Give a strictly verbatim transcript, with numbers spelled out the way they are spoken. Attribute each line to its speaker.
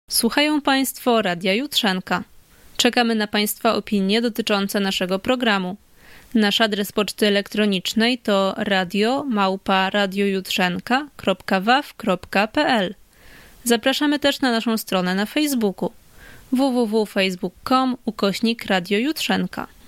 Speaker 1: Słuchają Państwo Radia Jutrzenka. Czekamy na Państwa opinie dotyczące naszego programu. Nasz adres poczty elektronicznej to radio małpa radiojutrzenka kropka waw kropka pl. Zapraszamy też na naszą stronę na Facebooku w w w kropka facebook kropka com ukośnik Radio Jutrzenka.